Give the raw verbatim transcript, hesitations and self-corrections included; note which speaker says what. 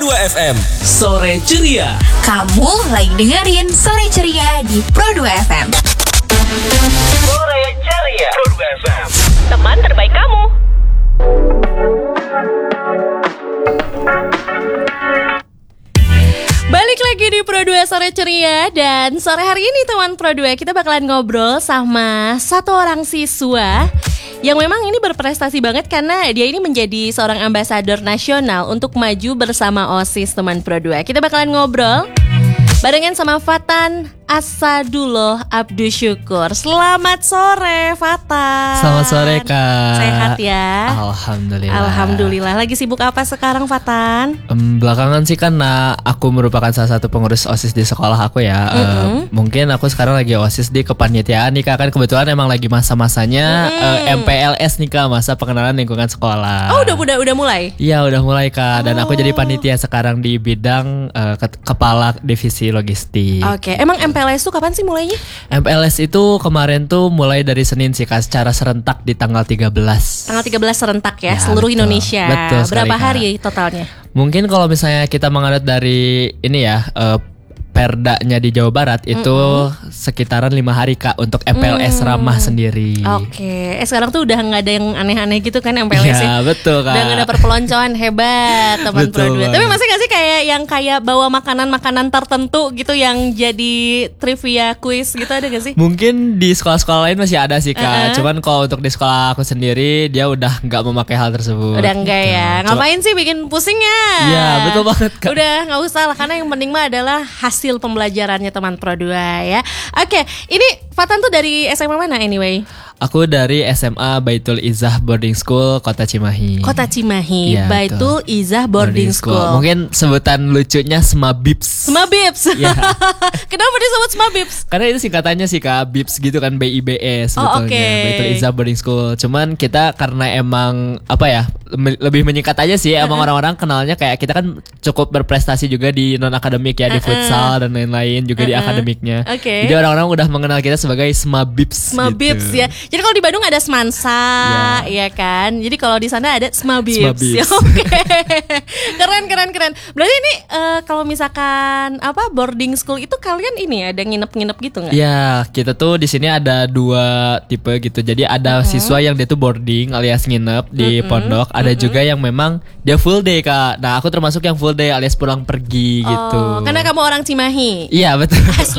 Speaker 1: dua F M, Sore Ceria.
Speaker 2: Kamu lagi dengerin Sore Ceria di Pro dua F M.
Speaker 1: Sore Ceria, Pro dua F M,
Speaker 3: teman terbaik kamu.
Speaker 4: Balik lagi di Pro dua Sore Ceria. Dan sore hari ini teman Pro dua, kita bakalan ngobrol sama satu orang siswa yang memang ini berprestasi banget karena dia ini menjadi seorang ambasador nasional untuk maju bersama OSIS teman Pro dua. Kita bakalan ngobrol barengan sama Fatan Asadullah Abdusyukur. Selamat sore Fatan.
Speaker 5: Selamat sore Kak.
Speaker 4: Sehat ya?
Speaker 5: Alhamdulillah.
Speaker 4: Alhamdulillah. Lagi sibuk apa sekarang Fatan?
Speaker 5: Um, belakangan sih karena aku merupakan salah satu pengurus OSIS di sekolah aku ya.
Speaker 4: Mm-hmm.
Speaker 5: uh, Mungkin aku sekarang lagi OSIS di kepanitiaan nih Kak. Kan kebetulan emang lagi masa-masanya
Speaker 4: mm.
Speaker 5: uh, M P L S nih Kak, masa pengenalan lingkungan sekolah.
Speaker 4: Oh udah udah udah mulai?
Speaker 5: Iya udah mulai Kak. Dan
Speaker 4: oh.
Speaker 5: aku jadi panitia sekarang di bidang uh, ke- kepala divisi logistik.
Speaker 4: Oke, okay. Emang M P L S tuh kapan sih mulainya?
Speaker 5: M P L S itu kemarin tuh mulai dari Senin sih Kak, secara serentak di tanggal tiga belas.
Speaker 4: Tanggal tiga belas serentak ya,
Speaker 5: Ya,
Speaker 4: seluruh
Speaker 5: betul.
Speaker 4: Indonesia.
Speaker 5: Betul sekali,
Speaker 4: Berapa
Speaker 5: Kak.
Speaker 4: hari totalnya?
Speaker 5: Mungkin kalau misalnya kita menganut dari ini ya, uh, perdanya di Jawa Barat itu
Speaker 4: Mm-mm.
Speaker 5: sekitaran lima hari Kak untuk M P L S
Speaker 4: Mm.
Speaker 5: ramah sendiri.
Speaker 4: Oke, eh sekarang tuh udah nggak ada yang aneh-aneh gitu kan M P L S
Speaker 5: Ya betul Kak.
Speaker 4: Udah nggak ada perpeloncoan, hebat teman Pro
Speaker 5: Betul
Speaker 4: dua.
Speaker 5: banget.
Speaker 4: Tapi masih nggak sih kayak yang kayak bawa makanan-makanan tertentu gitu yang jadi trivia quiz gitu, ada nggak sih?
Speaker 5: Mungkin di sekolah-sekolah lain masih ada sih Kak.
Speaker 4: Uh-uh.
Speaker 5: Cuman kalau untuk di sekolah aku sendiri dia udah nggak memakai hal tersebut.
Speaker 4: Udah enggak
Speaker 5: gitu.
Speaker 4: ya?
Speaker 5: Cuma-
Speaker 4: Ngapain sih bikin pusing ya?
Speaker 5: Iya, betul banget, Kak.
Speaker 4: Udah nggak usah lah, karena yang penting mah adalah hasil pembelajarannya teman Pro dua ya. Oke, ini Fatan tuh dari S M A mana anyway?
Speaker 5: Aku dari S M A Baitul Izzah Boarding School Kota Cimahi.
Speaker 4: Kota Cimahi,
Speaker 5: Iya,
Speaker 4: Baitul Izzah Boarding School.
Speaker 5: Mungkin sebutan lucunya Smabips.
Speaker 4: Smabips.
Speaker 5: Iya.
Speaker 4: Kenapa disebut Smabips?
Speaker 5: Karena itu singkatannya sih Kak, Bips gitu kan, B I B S
Speaker 4: Oh,
Speaker 5: sebetulnya.
Speaker 4: oke.
Speaker 5: Baitul Izzah Boarding School. Cuman kita karena emang apa ya, me- lebih menyingkat aja sih. Emang orang-orang kenalnya kayak kita kan cukup berprestasi juga di non akademik ya, di futsal dan lain-lain juga di
Speaker 4: Uh-uh.
Speaker 5: akademiknya.
Speaker 4: Oke.
Speaker 5: Jadi orang-orang udah mengenal kita sebagai Smabips.
Speaker 4: Smabips
Speaker 5: gitu.
Speaker 4: ya. Jadi kalau di Bandung ada Semansa, ya kan. Jadi kalau di sana ada Smabips.
Speaker 5: Smabips.
Speaker 4: Ya, oke. Keren keren keren. Berarti ini eh, kalau misalkan apa boarding school itu kalian ini ada nginep-nginep gitu nggak?
Speaker 5: Ya, kita tuh di sini ada dua tipe gitu. Jadi ada
Speaker 4: Uh-huh.
Speaker 5: siswa yang dia tuh boarding alias nginep di
Speaker 4: Uh-uh.
Speaker 5: pondok, ada juga yang memang dia full day Kak. Nah, aku termasuk yang full day alias pulang pergi gitu.
Speaker 4: Oh, karena kamu orang Cimahi.
Speaker 5: Iya, betul.